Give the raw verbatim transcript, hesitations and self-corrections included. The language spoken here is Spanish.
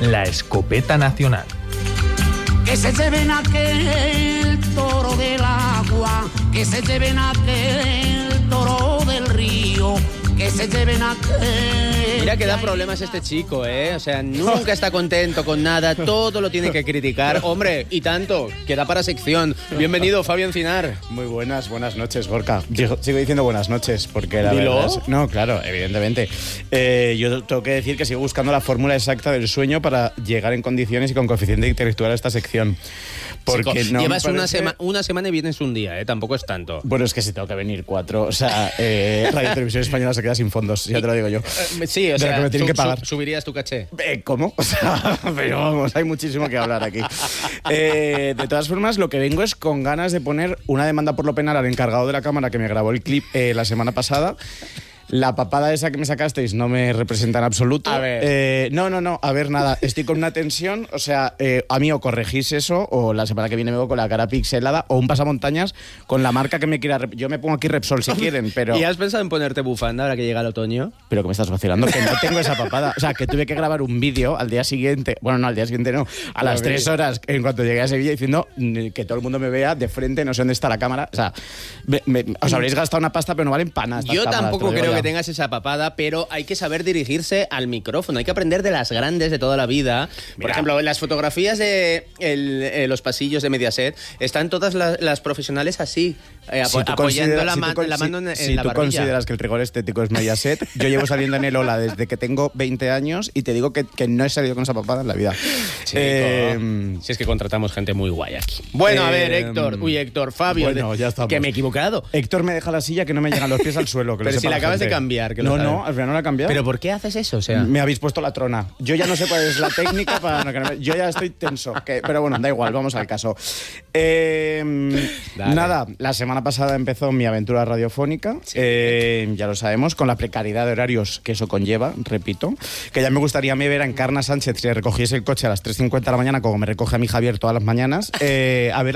la escopeta nacional. Que se lleven aquel toro del agua, que se lleven aquel toro del río, que se lleven aquel... Mira que da problemas este chico, ¿eh? O sea, nunca está contento con nada, todo lo tiene que criticar. Hombre, y tanto, que da para sección. Bienvenido, Fabio Encinar. Muy buenas, buenas noches, Gorka. Sigo, sigo diciendo buenas noches, porque la ¿Dilo? verdad es... No, claro, evidentemente. Eh, yo tengo que decir que sigo buscando la fórmula exacta del sueño para llegar en condiciones y con coeficiente intelectual a esta sección. Porque Chico, no llevas parece... una, sema una semana y vienes un día, ¿eh? Tampoco es tanto. Bueno, es que si tengo que venir cuatro, o sea, eh, Radio Televisión Española se queda sin fondos, ya te lo digo yo. Eh, sí, o de sea, lo que me tienen su, que pagar. Su, ¿subirías tu caché? Eh, ¿Cómo? O sea, pero vamos, hay muchísimo que hablar aquí. Eh, de todas formas, lo que vengo es con ganas de poner una demanda por lo penal al encargado de la cámara que me grabó el clip eh, la semana pasada. La papada esa que me sacasteis no me representa en absoluto. A ver. Eh, no, no, no, a ver, nada. Estoy con una tensión, o sea, eh, a mí o corregís eso, o la semana que viene me veo con la cara pixelada, o un pasamontañas con la marca que me quiera... Rep Yo me pongo aquí Repsol si quieren, pero... ¿Y has pensado en ponerte bufanda ahora que llega el otoño? Pero que me estás vacilando, que no tengo esa papada. O sea, que tuve que grabar un vídeo al día siguiente, bueno, no, al día siguiente no, a las tres horas, en cuanto llegué a Sevilla, diciendo que todo el mundo me vea de frente, no sé dónde está la cámara. O sea, me, me, os habréis gastado una pasta, pero no valen panas. Yo cámaras, tampoco creo ya. que tengas esa papada, pero hay que saber dirigirse al micrófono, hay que aprender de las grandes de toda la vida. Por Mira. ejemplo, en las fotografías de el, eh, los pasillos de Mediaset están todas las, las profesionales así, eh, apo Si tú apoyando la, si ma tú, la mano en, en si la tú barbilla. consideras que el rigor estético es Mediaset, yo llevo saliendo en el Ola desde que tengo veinte años y te digo que, que no he salido con esa papada en la vida. Chico, Eh, si es que contratamos gente muy guay aquí. Bueno, a ver, eh, Héctor, uy, Héctor, Fabio, bueno, de, ya estamos. que me he equivocado. Héctor me deja la silla que no me llegan los pies al suelo. Que Pero lo si sepa la acabas gente. de cambiar, que lo No, sabes. no, al final no la he cambiado. ¿Pero por qué haces eso? O sea, Me habéis puesto la trona. Yo ya no sé cuál es la técnica para... No, que- yo ya estoy tenso. Que, pero bueno, da igual, vamos al caso. Eh, nada, la semana pasada empezó mi aventura radiofónica. Sí. Eh, ya lo sabemos, con la precariedad de horarios que eso conlleva, repito. Que ya me gustaría a mí ver a Encarna Sánchez si recogiese el coche a las tres cincuenta de la mañana, como me recoge a mi Javier todas las mañanas. Eh, a ver